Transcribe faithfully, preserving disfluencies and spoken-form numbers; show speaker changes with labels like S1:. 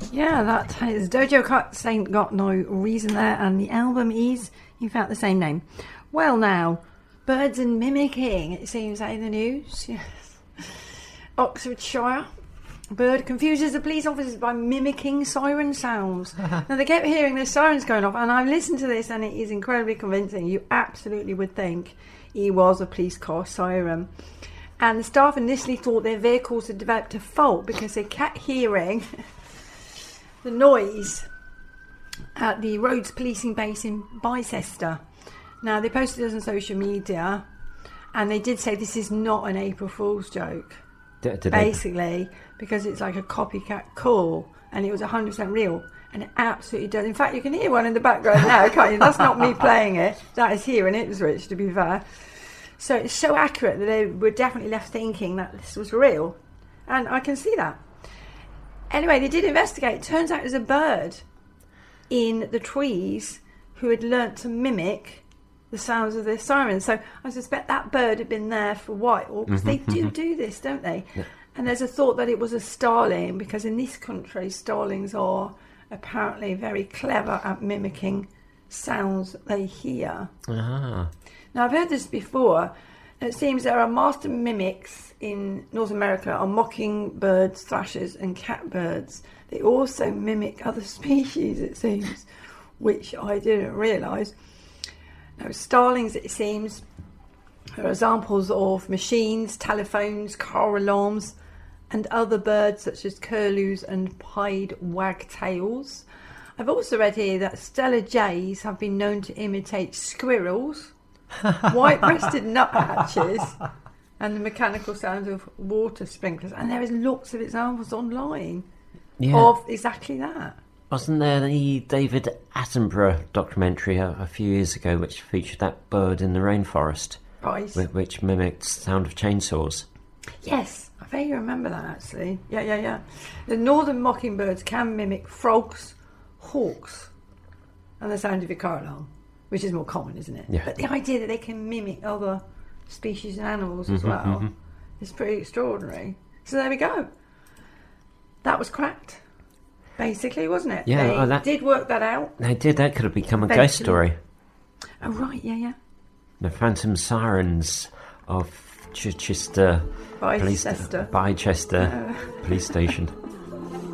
S1: Yeah, that is Dojo Cuts Ain't Got No Reason there, and the album is, in fact, the same name. Well, now, birds and mimicking, it seems, in the news. Yes. Oxfordshire. Bird confuses the police officers by mimicking siren sounds. Now, they kept hearing the sirens going off, and I've listened to this, and it is incredibly convincing. You absolutely would think he was a police car siren. And the staff initially thought their vehicles had developed a fault because they kept hearing the noise at the Rhodes policing base in Bicester. Now, they posted this on social media, and they did say this is not an April Fool's joke,
S2: did, did
S1: basically, they... because it's like a copycat call, and it was one hundred percent real, and it absolutely does. In fact, you can hear one in the background now, can't you? That's not me playing it. That is here in Ipswich, to be fair. So it's so accurate that they were definitely left thinking that this was real, and I can see that. Anyway, they did investigate. Turns out it was a bird in the trees who had learnt to mimic the sounds of the sirens. So I suspect that bird had been there for a while, because they do do this, don't they?
S2: Yeah.
S1: And there's a thought that it was a starling, because in this country, starlings are apparently very clever at mimicking sounds that they hear.
S2: Ah.
S1: Now, I've heard this before. It seems there are master mimics in North America are mockingbirds, thrashers and catbirds. They also mimic other species, it seems, which I didn't realise. Now, starlings, it seems, are examples of machines, telephones, car alarms and other birds such as curlews and pied wagtails. I've also read here that Stella jays have been known to imitate squirrels, white-breasted nuthatches and the mechanical sounds of water sprinklers, and there is lots of examples online
S2: yeah.
S1: of exactly that.
S2: Wasn't there the David Attenborough documentary a, a few years ago which featured that bird in the rainforest,
S1: Right.
S2: which, which mimicked the sound of chainsaws?
S1: Yes, I vaguely remember that, actually. Yeah, yeah, yeah. The northern mockingbirds can mimic frogs, hawks and the sound of your car alarm, which is more common, isn't it?
S2: Yeah.
S1: But the idea that they can mimic other species and animals as
S2: Mm-hmm,
S1: well
S2: mm-hmm.
S1: is pretty extraordinary. So there we go. That was cracked, basically, wasn't it?
S2: Yeah,
S1: they
S2: oh, that-
S1: did work that out.
S2: They did. That could have become a
S1: Eventually.
S2: ghost story.
S1: Oh, right, yeah, yeah.
S2: The phantom sirens of Chichester Police
S1: Bicester.
S2: Bicester Police Station.